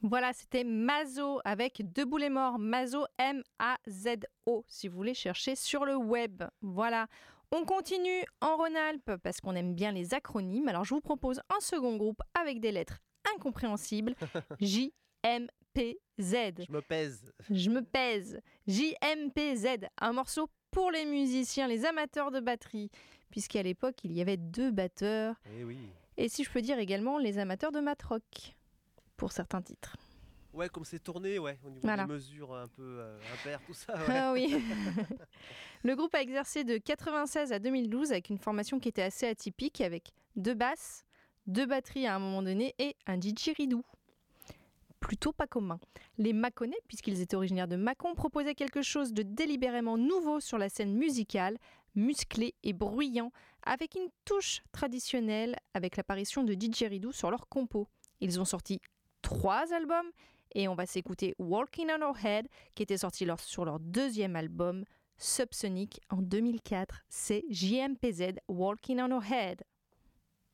Voilà, c'était Mazo avec Debout les morts. Mazo, M-A-Z-O, si vous voulez chercher sur le web. Voilà. On continue en Rhône-Alpes parce qu'on aime bien les acronymes. Alors, je vous propose un second groupe avec des lettres incompréhensibles. J-M-P-Z. Je me pèse. J-M-P-Z. Un morceau pour les musiciens, les amateurs de batterie. Puisqu'à l'époque, il y avait 2 batteurs. Eh oui. Et si je peux dire également les amateurs de matrock. Pour certains titres. Ouais, comme c'est tourné, ouais, au niveau des mesures un peu impaires, tout ça. Ouais. Ah oui. Le groupe a exercé de 96 à 2012 avec une formation qui était assez atypique, avec 2 basses, 2 batteries à un moment donné et un didgeridoo. Plutôt pas commun. Les Mâconnais, puisqu'ils étaient originaires de Mâcon, proposaient quelque chose de délibérément nouveau sur la scène musicale, musclé et bruyant, avec une touche traditionnelle, avec l'apparition de didgeridoo sur leur compo. Ils ont sorti 3 albums et on va s'écouter Walking on Our Head qui était sorti sur leur 2e album Subsonic en 2004. C'est JMPZ Walking on Our Head.